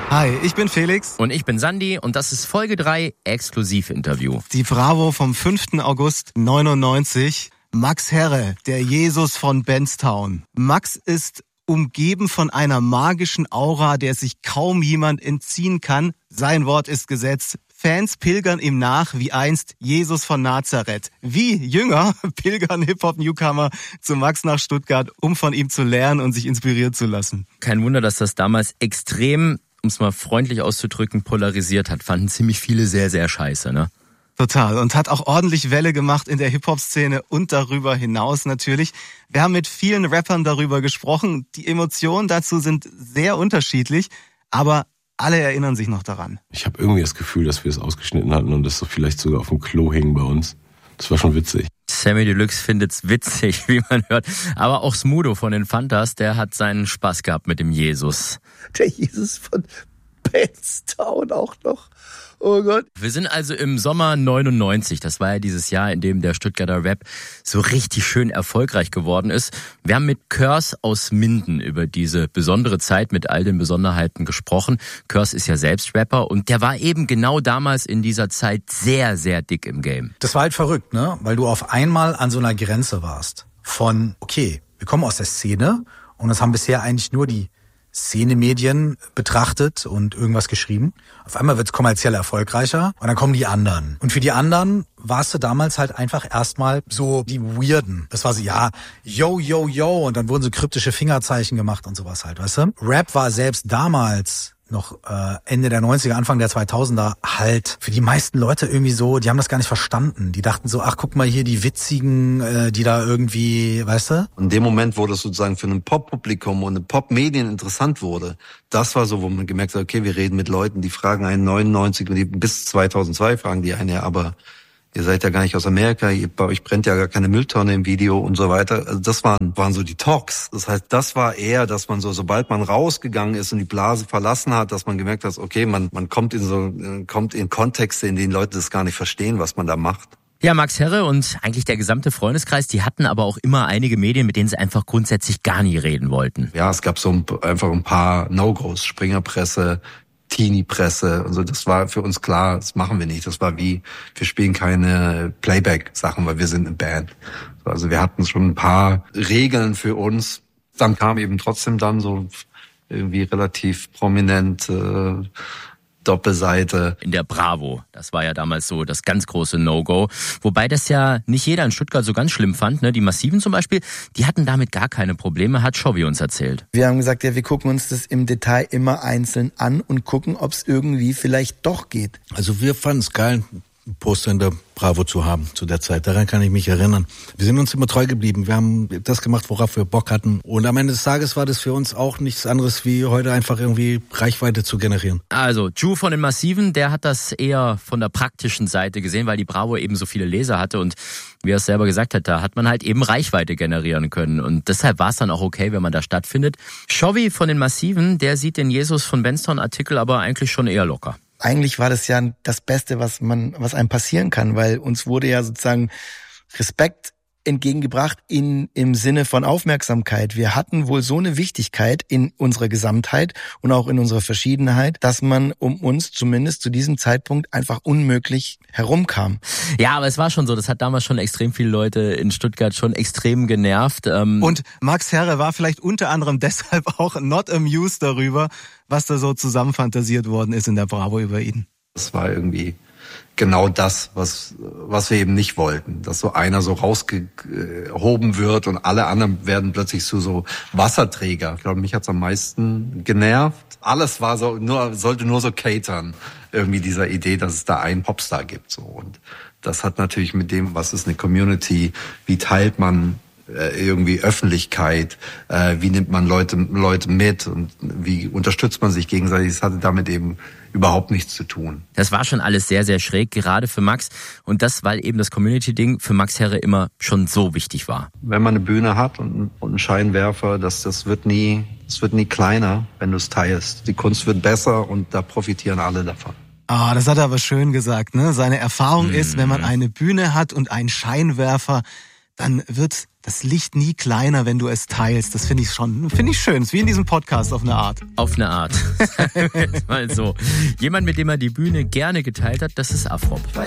Hi, ich bin Felix. Und ich bin Sandy und das ist Folge 3 Exklusivinterview. Die Bravo vom 5. August 99. Max Herre, der Jesus von Benztown. Max ist umgeben von einer magischen Aura, der sich kaum jemand entziehen kann. Sein Wort ist Gesetz. Fans pilgern ihm nach wie einst Jesus von Nazareth. Wie Jünger pilgern Hip-Hop-Newcomer zu Max nach Stuttgart, um von ihm zu lernen und sich inspirieren zu lassen. Kein Wunder, dass das damals extrem, um es mal freundlich auszudrücken, polarisiert hat. Fanden ziemlich viele sehr, sehr scheiße, ne? Total. Und hat auch ordentlich Welle gemacht in der Hip-Hop-Szene und darüber hinaus natürlich. Wir haben mit vielen Rappern darüber gesprochen. Die Emotionen dazu sind sehr unterschiedlich, aber alle erinnern sich noch daran. Ich habe irgendwie das Gefühl, dass wir es ausgeschnitten hatten und das so vielleicht sogar auf dem Klo hing bei uns. Das war schon witzig. Sammy Deluxe findet's witzig, wie man hört. Aber auch Smudo von den Fantas, der hat seinen Spaß gehabt mit dem Jesus. Der Jesus von Benztown auch noch. Oh Gott. Wir sind also im Sommer 99. Das war ja dieses Jahr, in dem der Stuttgarter Rap so richtig schön erfolgreich geworden ist. Wir haben mit Curse aus Minden über diese besondere Zeit mit all den Besonderheiten gesprochen. Curse ist ja selbst Rapper und der war eben genau damals in dieser Zeit sehr, sehr dick im Game. Das war halt verrückt, ne? Weil du auf einmal an so einer Grenze warst. Von, okay, wir kommen aus der Szene und das haben bisher eigentlich nur die Szenemedien betrachtet und irgendwas geschrieben. Auf einmal wird's kommerziell erfolgreicher und dann kommen die anderen. Und für die anderen warst du damals halt einfach erstmal so die Weirden. Das war so, ja, yo, yo, yo und dann wurden so kryptische Fingerzeichen gemacht und sowas halt, weißt du? Rap war selbst damals noch Ende der 90er, Anfang der 2000er halt für die meisten Leute irgendwie so, die haben das gar nicht verstanden. Die dachten so, ach guck mal hier die Witzigen, die da irgendwie, weißt du? In dem Moment, wo das sozusagen für ein Pop-Publikum und eine Pop-Medien interessant wurde, das war so, wo man gemerkt hat, okay, wir reden mit Leuten, die fragen einen 99 und die bis 2002 fragen die einen, ja, aber ihr seid ja gar nicht aus Amerika, bei euch brennt ja gar keine Mülltonne im Video und so weiter. Also das waren so die Talks. Das heißt, das war eher, dass man so, sobald man rausgegangen ist und die Blase verlassen hat, dass man gemerkt hat, okay, man kommt in Kontexte, in denen Leute das gar nicht verstehen, was man da macht. Ja, Max Herre und eigentlich der gesamte Freundeskreis, die hatten aber auch immer einige Medien, mit denen sie einfach grundsätzlich gar nie reden wollten. Ja, es gab so einfach ein paar No-Gos, Springerpresse, Teenie-Presse und so, das war für uns klar, das machen wir nicht. Das war wie, wir spielen keine Playback-Sachen, weil wir sind eine Band. Also wir hatten schon ein paar Regeln für uns. Dann kam eben trotzdem dann so irgendwie relativ prominent Doppelseite. In der Bravo. Das war ja damals so das ganz große No-Go. Wobei das ja nicht jeder in Stuttgart so ganz schlimm fand. Ne? Die Massiven zum Beispiel, die hatten damit gar keine Probleme, hat Chovy uns erzählt. Wir haben gesagt, ja, wir gucken uns das im Detail immer einzeln an und gucken, ob es irgendwie vielleicht doch geht. Also wir fanden es geil, ein Poster in der Bravo zu haben zu der Zeit. Daran kann ich mich erinnern. Wir sind uns immer treu geblieben. Wir haben das gemacht, worauf wir Bock hatten. Und am Ende des Tages war das für uns auch nichts anderes, wie heute einfach irgendwie Reichweite zu generieren. Also, Ju von den Massiven, der hat das eher von der praktischen Seite gesehen, weil die Bravo eben so viele Leser hatte und wie er es selber gesagt hat, da hat man halt eben Reichweite generieren können. Und deshalb war es dann auch okay, wenn man da stattfindet. Chovy von den Massiven, der sieht den Jesus von Benztown Artikel aber eigentlich schon eher locker. Eigentlich war das ja das Beste, was einem passieren kann, weil uns wurde ja sozusagen Respekt entgegengebracht im Sinne von Aufmerksamkeit. Wir hatten wohl so eine Wichtigkeit in unserer Gesamtheit und auch in unserer Verschiedenheit, dass man um uns zumindest zu diesem Zeitpunkt einfach unmöglich herumkam. Ja, aber es war schon so, das hat damals schon extrem viele Leute in Stuttgart schon extrem genervt. Und Max Herre war vielleicht unter anderem deshalb auch not amused darüber, was da so zusammenfantasiert worden ist in der Bravo über ihn. Das war irgendwie genau das, was wir eben nicht wollten. Dass so einer so rausgehoben wird und alle anderen werden plötzlich zu so Wasserträger. Ich glaube, mich hat's am meisten genervt. Alles war sollte nur so catern. Irgendwie dieser Idee, dass es da einen Popstar gibt, so. Und das hat natürlich mit dem, was ist eine Community, wie teilt man irgendwie Öffentlichkeit, wie nimmt man Leute mit und wie unterstützt man sich gegenseitig. Das hatte damit eben überhaupt nichts zu tun. Das war schon alles sehr, sehr schräg, gerade für Max. Und das, weil eben das Community-Ding für Max Herre immer schon so wichtig war. Wenn man eine Bühne hat und einen Scheinwerfer, das wird nie kleiner, wenn du es teilst. Die Kunst wird besser und da profitieren alle davon. Ah, das hat er aber schön gesagt, ne? Seine Erfahrung ist, wenn man eine Bühne hat und einen Scheinwerfer, dann wird das Licht nie kleiner, wenn du es teilst. Das finde ich schön. Das ist wie in diesem Podcast auf eine Art. Auf eine Art. Mal so. Jemand, mit dem er die Bühne gerne geteilt hat, das ist Afrop.